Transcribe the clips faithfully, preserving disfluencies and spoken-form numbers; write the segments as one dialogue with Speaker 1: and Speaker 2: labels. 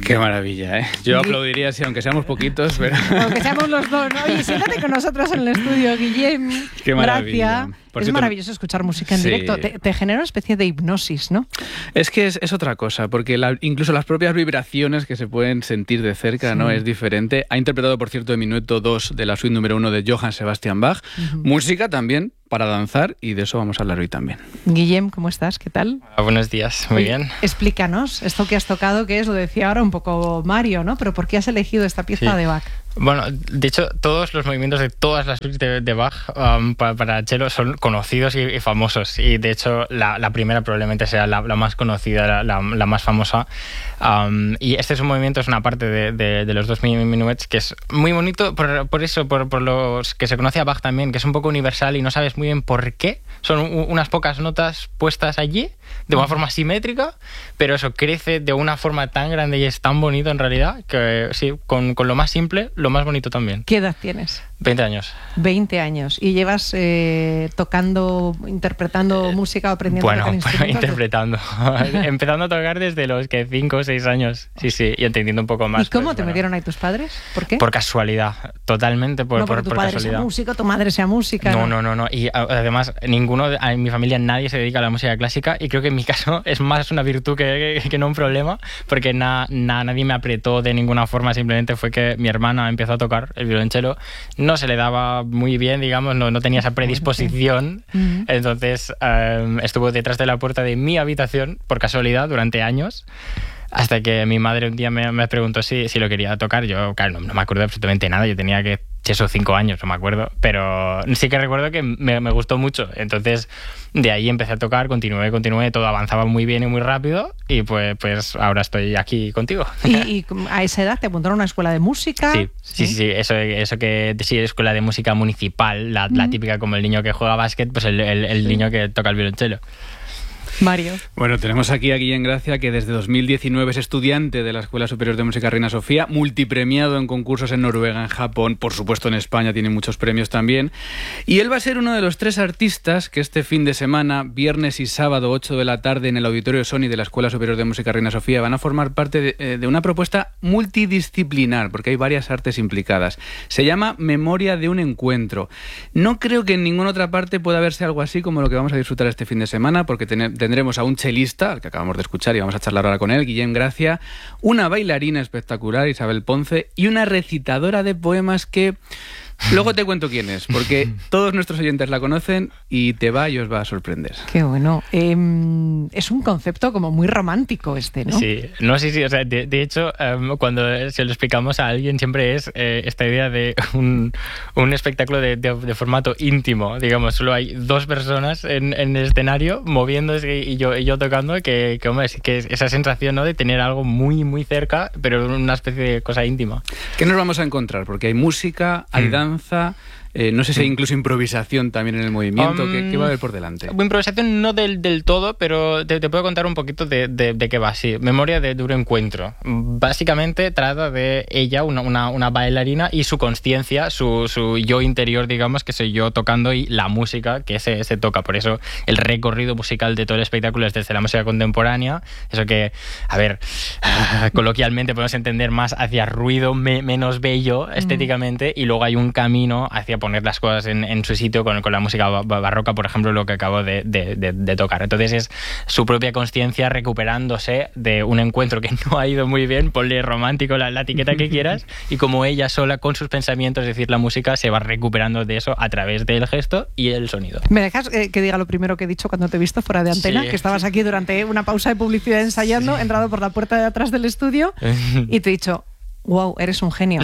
Speaker 1: Qué maravilla, ¿eh? Yo aplaudiría si aunque seamos poquitos, pero...
Speaker 2: Aunque seamos los dos, ¿no? Oye, siéntate con nosotros en el estudio, Guillem.
Speaker 1: Qué maravilla.
Speaker 2: Gracias.
Speaker 1: Por
Speaker 2: es
Speaker 1: cierto,
Speaker 2: maravilloso escuchar música en
Speaker 1: sí.
Speaker 2: directo. Te, te genera una especie de hipnosis, ¿no?
Speaker 1: Es que es, es otra cosa, porque la, incluso las propias vibraciones que se pueden sentir de cerca, sí. ¿no? Es diferente. Ha interpretado, por cierto, el minuto dos de la suite número uno de Johann Sebastian Bach. Uh-huh. Música también para danzar, y de eso vamos a hablar hoy también.
Speaker 2: Guillem, ¿cómo estás? ¿Qué tal?
Speaker 3: Hola, buenos días, muy
Speaker 2: Oye,
Speaker 3: bien.
Speaker 2: Explícanos, esto que has tocado, que es, lo decía ahora un poco Mario, ¿no? Pero ¿por qué has elegido esta pieza
Speaker 3: sí.
Speaker 2: de Bach?
Speaker 3: Bueno, de hecho, todos los movimientos de todas las suites de, de Bach um, para, para cello son conocidos y, y famosos. Y de hecho, la, la primera probablemente sea la, la más conocida, la, la, la más famosa. Um, y este es un movimiento, es una parte de, de, de los dos minuets que es muy bonito por, por eso, por, por los que se conoce a Bach también, que es un poco universal y no sabes muy bien por qué. Son un, unas pocas notas puestas allí de una forma simétrica, pero eso crece de una forma tan grande y es tan bonito en realidad que sí, con, con lo más simple, lo más bonito también.
Speaker 2: ¿Qué edad tienes?
Speaker 3: veinte años.
Speaker 2: veinte años. ¿Y llevas eh, tocando, interpretando eh, música o aprendiendo
Speaker 3: bueno,
Speaker 2: a tocar instrumentos?
Speaker 3: interpretando. Empezando a tocar desde los que cinco o seis años. Sí, sí, y entendiendo un poco más.
Speaker 2: ¿Y cómo
Speaker 3: pues,
Speaker 2: te
Speaker 3: bueno,
Speaker 2: metieron ahí tus padres? ¿Por qué?
Speaker 3: Por casualidad, totalmente por,
Speaker 2: no,
Speaker 3: por,
Speaker 2: tu
Speaker 3: por
Speaker 2: padre
Speaker 3: casualidad.
Speaker 2: sea músico, tu madre sea música.
Speaker 3: No, no, no, no. Y además, ninguno, en mi familia nadie se dedica a la música clásica y creo que en mi caso es más una virtud que, que, que no un problema, porque na, na, nadie me apretó de ninguna forma, simplemente fue que mi hermana empezó a tocar el violonchelo, no se le daba muy bien, digamos, no, no tenía esa predisposición, uh-huh. entonces um, estuvo detrás de la puerta de mi habitación, por casualidad, durante años, hasta que mi madre un día me, me preguntó si, si lo quería tocar. Yo, claro, no, no me acuerdo absolutamente nada, yo tenía que esos cinco años, no me acuerdo, pero sí que recuerdo que me, me gustó mucho. Entonces, de ahí empecé a tocar, continué, continué, todo avanzaba muy bien y muy rápido, y pues, pues ahora estoy aquí contigo.
Speaker 2: ¿Y, y a esa edad te apuntaron a una escuela de música?
Speaker 3: Sí, sí, sí, sí, eso, eso que sí, escuela de música municipal, la, mm. la típica como el niño que juega básquet, pues el, el, el sí. niño que toca el violonchelo.
Speaker 2: Mario.
Speaker 1: Bueno, tenemos aquí a Guillem Gracia, que desde dos mil diecinueve es estudiante de la Escuela Superior de Música Reina Sofía, multipremiado en concursos en Noruega, en Japón, por supuesto en España, tiene muchos premios también. Y él va a ser uno de los tres artistas que este fin de semana, viernes y sábado, ocho de la tarde, en el Auditorio Sony de la Escuela Superior de Música Reina Sofía, van a formar parte de, de una propuesta multidisciplinar, porque hay varias artes implicadas. Se llama Memoria de un encuentro. No creo que en ninguna otra parte pueda verse algo así como lo que vamos a disfrutar este fin de semana, porque tenemos tendremos a un chelista, al que acabamos de escuchar y vamos a charlar ahora con él, Guillem Gracia, una bailarina espectacular, Isabel Ponce, y una recitadora de poemas que... Luego te cuento quién es, porque todos nuestros oyentes la conocen y te va y os va a sorprender.
Speaker 2: Qué bueno. Eh, es un concepto como muy romántico este, ¿no?
Speaker 3: Sí, no, sí, sí. O sea, de, de hecho, um, cuando se lo explicamos a alguien siempre es eh, esta idea de un, un espectáculo de, de, de formato íntimo. Digamos, solo hay dos personas en, en el escenario moviéndose y yo, y yo tocando, que, que, hombre, que es esa sensación, ¿no?, de tener algo muy, muy cerca, pero una especie de cosa íntima.
Speaker 1: ¿Qué nos vamos a encontrar? Porque hay música, hay mm. danza, Eh, no sé si hay incluso improvisación también en el movimiento. Um, ¿Qué, ¿Qué va a haber por delante?
Speaker 3: Improvisación no del, del todo, pero te, te puedo contar un poquito de, de, de qué va. Sí, Memoria de, de un encuentro. Básicamente trata de ella, una, una, una bailarina, y su consciencia, su, su yo interior, digamos, que soy yo tocando, y la música que se, se toca. Por eso el recorrido musical de todo el espectáculo es desde la música contemporánea. Eso que, a ver, coloquialmente podemos entender más hacia ruido me, menos bello estéticamente, mm. y luego hay un camino hacia poner las cosas en, en su sitio con, con la música barroca, por ejemplo, lo que acabo de, de, de, de tocar. Entonces es su propia consciencia recuperándose de un encuentro que no ha ido muy bien, ponle romántico la, la etiqueta que quieras, y como ella sola con sus pensamientos, es decir, la música, se va recuperando de eso a través del gesto y el sonido.
Speaker 2: ¿Me dejas eh, que diga lo primero que he dicho cuando te he visto fuera de antena? Sí. Que estabas aquí durante una pausa de publicidad ensayando, sí. entrado por la puerta de atrás del estudio y te he dicho... Wow, eres un genio.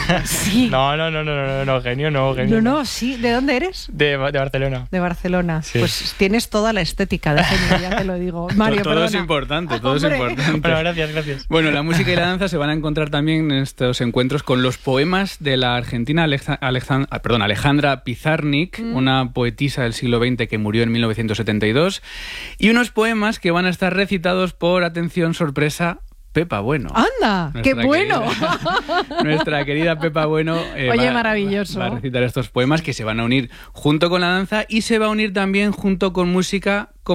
Speaker 2: Sí.
Speaker 3: No, no, no, no, no, no, genio no, genio.
Speaker 2: No, no, sí. ¿De dónde eres?
Speaker 3: De, de Barcelona.
Speaker 2: De Barcelona. Sí. Pues tienes toda la estética de genio, ya te lo digo. Mario,
Speaker 1: todo
Speaker 2: perdona.
Speaker 1: es importante, todo
Speaker 2: Hombre.
Speaker 1: es importante.
Speaker 3: Bueno, gracias, gracias.
Speaker 1: Bueno, la música y la danza se van a encontrar también en estos encuentros con los poemas de la argentina Alexa, Alexand, perdón, Alejandra Pizarnik, mm. una poetisa del siglo veinte que murió en mil novecientos setenta y dos, y unos poemas que van a estar recitados por, atención, sorpresa, Pepa Bueno.
Speaker 2: ¡Anda! ¡Qué bueno!
Speaker 1: Querida, nuestra querida Pepa Bueno eh,
Speaker 2: Oye,
Speaker 1: va,
Speaker 2: maravilloso.
Speaker 1: va a recitar estos poemas que se van a unir junto con la danza y se va a unir también junto con música